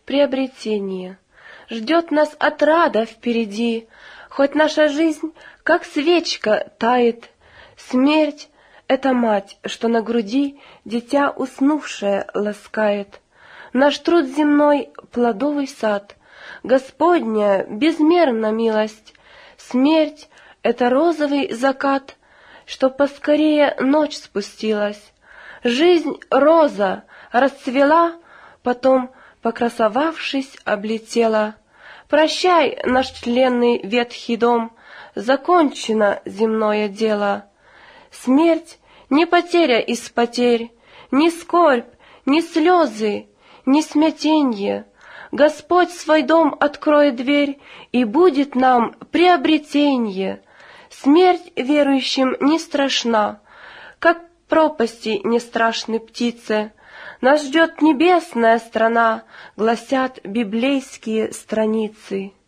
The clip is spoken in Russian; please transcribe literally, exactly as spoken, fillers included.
приобретение. Ждет нас отрада впереди, хоть наша жизнь, как свечка, тает. Смерть — это мать, что на груди дитя уснувшее ласкает. Наш труд земной — плодовый сад, Господня безмерна милость. Смерть — это розовый закат, что поскорее ночь спустилась. Жизнь — роза, расцвела, потом, покрасовавшись, облетела. Прощай, наш тленный ветхий дом, закончено земное дело. Смерть — не потеря из потерь, ни скорбь, ни слезы, ни смятенье. Господь свой дом откроет дверь, и будет нам приобретенье. Смерть верующим не страшна, как пропасти не страшны птице. Нас ждет небесная страна, гласят библейские страницы.